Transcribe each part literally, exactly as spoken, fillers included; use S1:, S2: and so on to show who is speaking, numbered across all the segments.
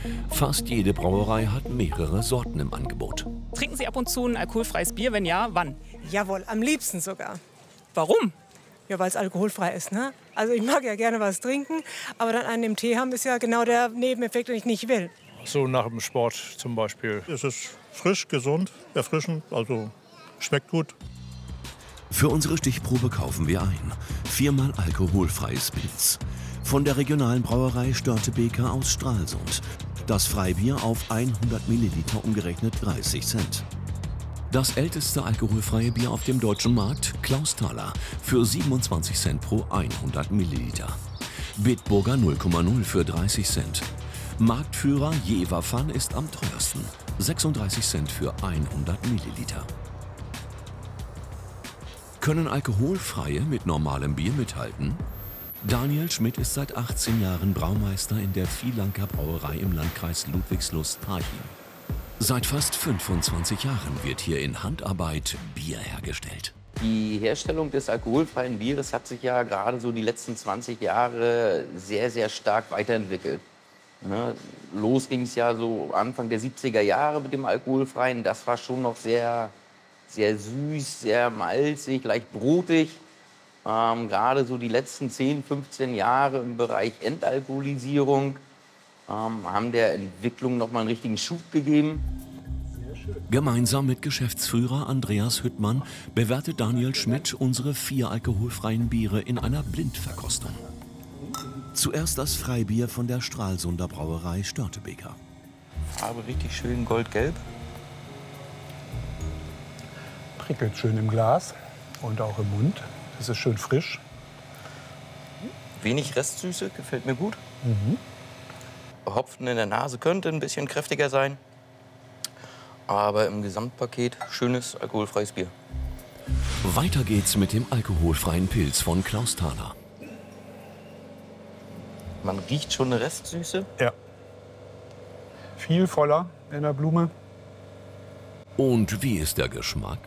S1: Fast jede Brauerei hat mehrere Sorten im Angebot.
S2: Trinken Sie ab und zu ein alkoholfreies Bier? Wenn ja, wann?
S3: Jawohl, am liebsten sogar.
S2: Warum?
S3: Ja, weil es alkoholfrei ist, ne? Also ich mag ja gerne was trinken, aber dann einen im Tee haben ist ja genau der Nebeneffekt, den ich nicht will.
S4: So nach dem Sport zum Beispiel.
S5: Es ist frisch, gesund, erfrischend, also schmeckt gut.
S1: Für unsere Stichprobe kaufen wir ein. Viermal alkoholfreies Pils. Von der regionalen Brauerei Störtebeker aus Stralsund. Das Freibier auf hundert Milliliter umgerechnet dreißig Cent. Das älteste alkoholfreie Bier auf dem deutschen Markt, Klausthaler, für siebenundzwanzig Cent pro hundert Milliliter. Bitburger null Komma null für dreißig Cent. Marktführer Jever Fun ist am teuersten, sechsunddreißig Cent für hundert Milliliter. Können alkoholfreie mit normalem Bier mithalten? Daniel Schmidt ist seit achtzehn Jahren Braumeister in der Vielanker Brauerei im Landkreis Ludwigslust-Parchim. Seit fast fünfundzwanzig Jahren wird hier in Handarbeit Bier hergestellt.
S6: Die Herstellung des alkoholfreien Bieres hat sich ja gerade so die letzten zwanzig Jahre sehr, sehr stark weiterentwickelt. Ne? Los ging es ja so Anfang der siebziger Jahre mit dem alkoholfreien. Das war schon noch sehr, sehr süß, sehr malzig, leicht brotig. Ähm, gerade so die letzten zehn, fünfzehn Jahre im Bereich Entalkoholisierung ähm, haben der Entwicklung noch mal einen richtigen Schub gegeben.
S1: Gemeinsam mit Geschäftsführer Andreas Hüttmann bewertet Daniel Schmidt unsere vier alkoholfreien Biere in einer Blindverkostung. Zuerst das Freibier von der Stralsunder Brauerei Störtebeker.
S6: Farbe richtig schön goldgelb.
S7: Prickelt schön im Glas und auch im Mund. Das ist schön frisch.
S6: Wenig Restsüße, gefällt mir gut.
S7: Mhm.
S6: Hopfen in der Nase könnte ein bisschen kräftiger sein. Aber im Gesamtpaket schönes alkoholfreies Bier.
S1: Weiter geht's mit dem alkoholfreien Pils von Klausthaler.
S6: Man riecht schon eine Restsüße.
S7: Ja. Viel voller in der Blume.
S1: Und wie ist der Geschmack?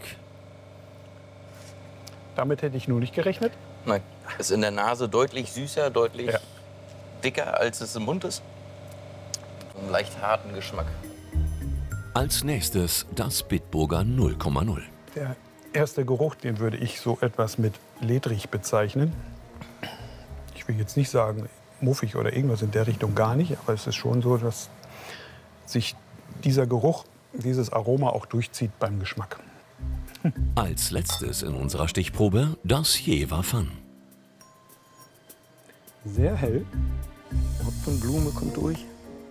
S7: Damit hätte ich nur nicht gerechnet.
S6: Nein, ist in der Nase deutlich süßer, deutlich
S7: Ja.
S6: dicker, als es im Mund ist. Einen leicht harten Geschmack.
S1: Als nächstes das Bitburger null Komma null.
S7: Der erste Geruch, den würde ich so etwas mit ledrig bezeichnen. Ich will jetzt nicht sagen muffig oder irgendwas in der Richtung, gar nicht. Aber es ist schon so, dass sich dieser Geruch, dieses Aroma auch durchzieht beim Geschmack.
S1: Als letztes in unserer Stichprobe das Jever Fun.
S7: Sehr hell.
S6: Hopfenblume kommt durch.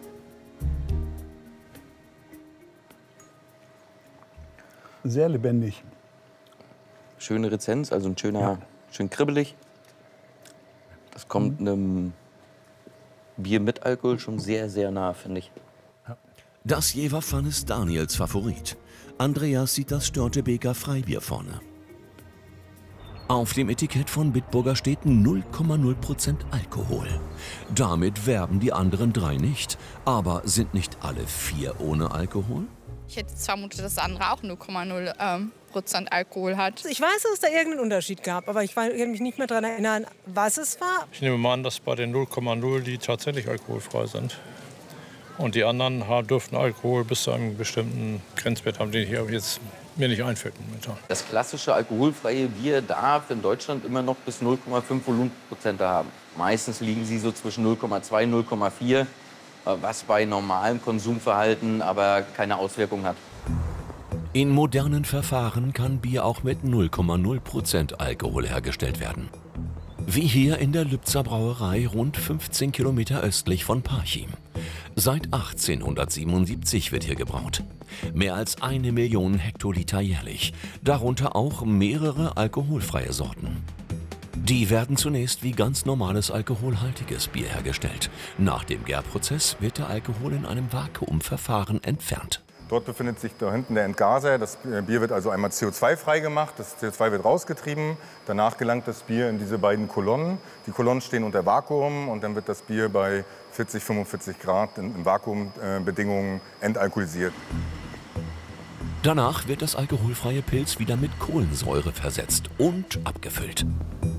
S7: Sehr lebendig.
S6: Schöne Rezenz, also ein schöner, ja. schön kribbelig. Das kommt mhm. einem Bier mit Alkohol schon sehr, sehr nah, finde ich.
S1: Das Jever Fun ist Daniels Favorit. Andreas sieht das Störtebeker Freibier vorne. Auf dem Etikett von Bitburger steht null Komma null Prozent Alkohol. Damit werben die anderen drei nicht. Aber sind nicht alle vier ohne Alkohol?
S8: Ich hätte jetzt vermutet, dass das andere auch null Komma null Prozent Alkohol hat.
S3: Ich weiß, dass es da irgendeinen Unterschied gab, aber ich kann mich nicht mehr daran erinnern, was es war.
S4: Ich nehme mal an, dass bei den null Komma null die tatsächlich alkoholfrei sind. Und die anderen dürften Alkohol bis zu einem bestimmten Grenzwert haben, den ich aber jetzt mir nicht einfällt momentan.
S6: Das klassische alkoholfreie Bier darf in Deutschland immer noch bis null Komma fünf Volumenprozent haben. Meistens liegen sie so zwischen null Komma zwei und null Komma vier, was bei normalem Konsumverhalten aber keine Auswirkung hat.
S1: In modernen Verfahren kann Bier auch mit null Komma null Prozent Alkohol hergestellt werden. Wie hier in der Lübzer Brauerei rund fünfzehn Kilometer östlich von Parchim. Seit achtzehnhundertsiebenundsiebzig wird hier gebraut. Mehr als eine Million Hektoliter jährlich, darunter auch mehrere alkoholfreie Sorten. Die werden zunächst wie ganz normales alkoholhaltiges Bier hergestellt. Nach dem Gärprozess wird der Alkohol in einem Vakuumverfahren entfernt.
S9: Dort befindet sich da hinten der Entgaser. Das Bier wird also einmal C O zwei frei gemacht. Das C O zwei wird rausgetrieben. Danach gelangt das Bier in diese beiden Kolonnen. Die Kolonnen stehen unter Vakuum und dann wird das Bier bei vierzig, fünfundvierzig Grad in Vakuumbedingungen entalkoholisiert.
S1: Danach wird das alkoholfreie Pils wieder mit Kohlensäure versetzt und abgefüllt.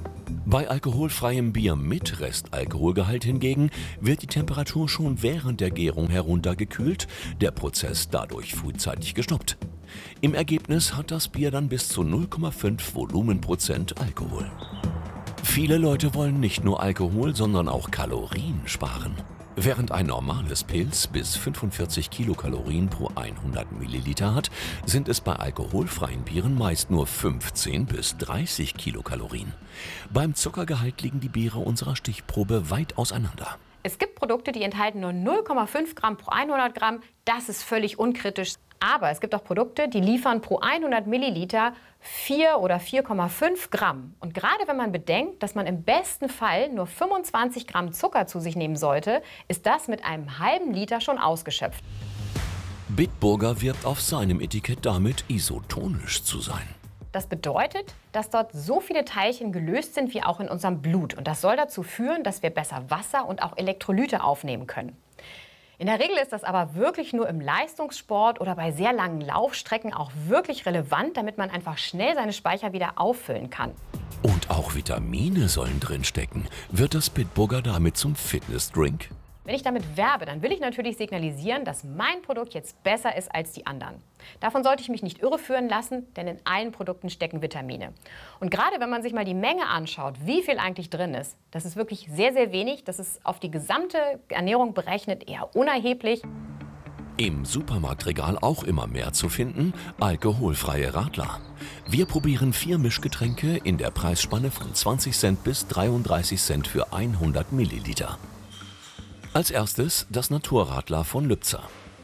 S1: Bei alkoholfreiem Bier mit Restalkoholgehalt hingegen wird die Temperatur schon während der Gärung heruntergekühlt, der Prozess dadurch frühzeitig gestoppt. Im Ergebnis hat das Bier dann bis zu null Komma fünf Volumenprozent Alkohol. Viele Leute wollen nicht nur Alkohol, sondern auch Kalorien sparen. Während ein normales Pils bis fünfundvierzig Kilokalorien pro hundert Milliliter hat, sind es bei alkoholfreien Bieren meist nur fünfzehn bis dreißig Kilokalorien. Beim Zuckergehalt liegen die Biere unserer Stichprobe weit auseinander.
S10: Es gibt Produkte, die enthalten nur null Komma fünf Gramm pro hundert Gramm. Das ist völlig unkritisch. Aber es gibt auch Produkte, die liefern pro hundert Milliliter vier oder vier Komma fünf Gramm. Und gerade wenn man bedenkt, dass man im besten Fall nur fünfundzwanzig Gramm Zucker zu sich nehmen sollte, ist das mit einem halben Liter schon ausgeschöpft.
S1: Bitburger wirbt auf seinem Etikett damit, isotonisch zu sein.
S10: Das bedeutet, dass dort so viele Teilchen gelöst sind wie auch in unserem Blut. Und das soll dazu führen, dass wir besser Wasser und auch Elektrolyte aufnehmen können. In der Regel ist das aber wirklich nur im Leistungssport oder bei sehr langen Laufstrecken auch wirklich relevant, damit man einfach schnell seine Speicher wieder auffüllen kann.
S1: Und auch Vitamine sollen drinstecken. Wird das Bitburger damit zum Fitnessdrink?
S10: Wenn ich damit werbe, dann will ich natürlich signalisieren, dass mein Produkt jetzt besser ist als die anderen. Davon sollte ich mich nicht irreführen lassen, denn in allen Produkten stecken Vitamine. Und gerade wenn man sich mal die Menge anschaut, wie viel eigentlich drin ist, das ist wirklich sehr, sehr wenig. Das ist auf die gesamte Ernährung berechnet eher unerheblich.
S1: Im Supermarktregal auch immer mehr zu finden, alkoholfreie Radler. Wir probieren vier Mischgetränke in der Preisspanne von zwanzig Cent bis dreiunddreißig Cent für hundert Milliliter. Als erstes das Naturradler von Lübzer.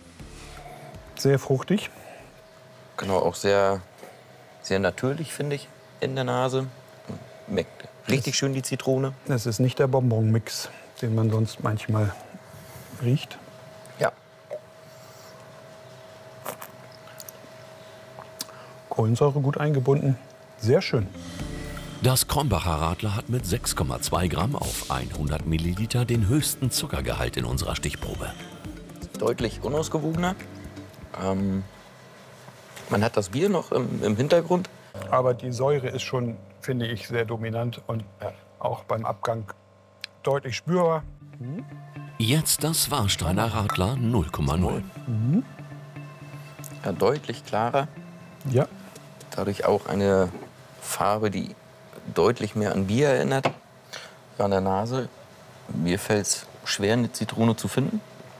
S7: Sehr fruchtig.
S6: Genau, auch sehr, sehr natürlich, finde ich, in der Nase. Schmeckt richtig schön die Zitrone.
S7: Das ist nicht der Bonbon-Mix, den man sonst manchmal riecht.
S6: Ja.
S7: Kohlensäure gut eingebunden. Sehr schön.
S1: Das Krombacher Radler hat mit sechs Komma zwei Gramm auf hundert Milliliter den höchsten Zuckergehalt in unserer Stichprobe.
S6: Deutlich unausgewogener. Ähm, man hat das Bier noch im, im Hintergrund.
S7: Aber die Säure ist schon, finde ich, sehr dominant und auch beim Abgang deutlich spürbar. Mhm.
S1: Jetzt das Warsteiner Radler null Komma null.
S7: Mhm.
S6: Ja, deutlich klarer.
S7: Ja.
S6: Dadurch auch eine Farbe, die deutlich mehr an Bier erinnert. An der Nase, mir fällt es schwer, eine Zitrone zu finden.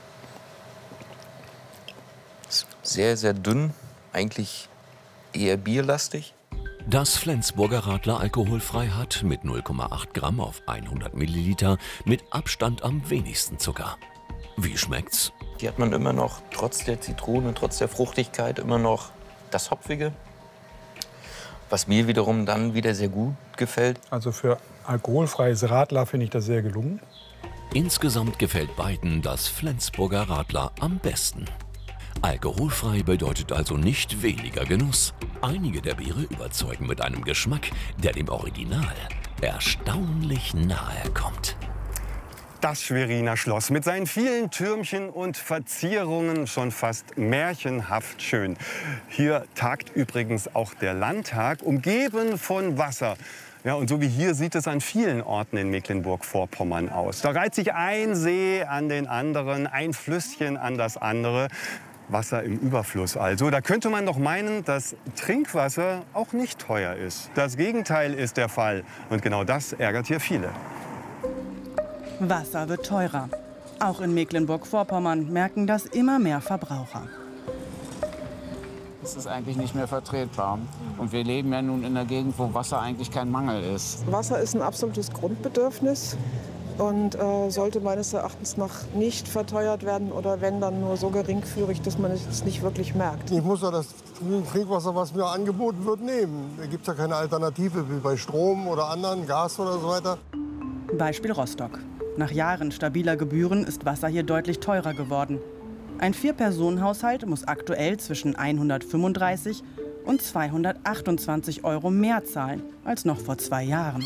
S6: Ist sehr, sehr dünn, eigentlich eher bierlastig.
S1: Das Flensburger Radler alkoholfrei hat mit null Komma acht Gramm auf hundert Milliliter mit Abstand am wenigsten Zucker. Wie schmeckt's?
S6: Hier hat man immer noch, trotz der Zitrone, trotz der Fruchtigkeit, immer noch das Hopfige. Was mir wiederum dann wieder sehr gut gefällt.
S7: Also für alkoholfreies Radler finde ich das sehr gelungen.
S1: Insgesamt gefällt beiden das Flensburger Radler am besten. Alkoholfrei bedeutet also nicht weniger Genuss. Einige der Biere überzeugen mit einem Geschmack, der dem Original erstaunlich nahe kommt.
S11: Das Schweriner Schloss mit seinen vielen Türmchen und Verzierungen schon fast märchenhaft schön. Hier tagt übrigens auch der Landtag, umgeben von Wasser. Ja, und so wie hier sieht es an vielen Orten in Mecklenburg-Vorpommern aus. Da reiht sich ein See an den anderen, ein Flüsschen an das andere. Wasser im Überfluss also. Da könnte man doch meinen, dass Trinkwasser auch nicht teuer ist. Das Gegenteil ist der Fall. Und genau das ärgert hier viele.
S12: Wasser wird teurer. Auch in Mecklenburg-Vorpommern merken das immer mehr Verbraucher.
S13: Das ist eigentlich nicht mehr vertretbar. Und wir leben ja nun in einer Gegend, wo Wasser eigentlich kein Mangel ist.
S14: Wasser ist ein absolutes Grundbedürfnis und äh, sollte meines Erachtens nach nicht verteuert werden oder wenn, dann nur so geringfügig, dass man es nicht wirklich merkt.
S15: Ich muss ja das Trinkwasser, was mir angeboten wird, nehmen. Da gibt es ja keine Alternative wie bei Strom oder anderen, Gas oder so weiter.
S12: Beispiel Rostock. Nach Jahren stabiler Gebühren ist Wasser hier deutlich teurer geworden. Ein Vier-Personen-Haushalt muss aktuell zwischen hundertfünfunddreißig und zweihundertachtundzwanzig Euro mehr zahlen als noch vor zwei Jahren.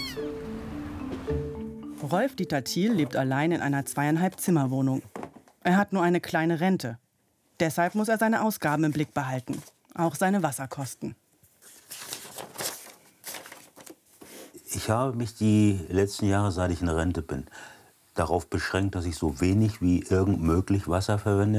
S12: Rolf-Dieter Thiel lebt allein in einer Zweieinhalb-Zimmer-Wohnung. Er hat nur eine kleine Rente. Deshalb muss er seine Ausgaben im Blick behalten, auch seine Wasserkosten.
S16: Ich habe mich die letzten Jahre, seit ich in Rente bin, darauf beschränkt, dass ich so wenig wie irgend möglich Wasser verwende.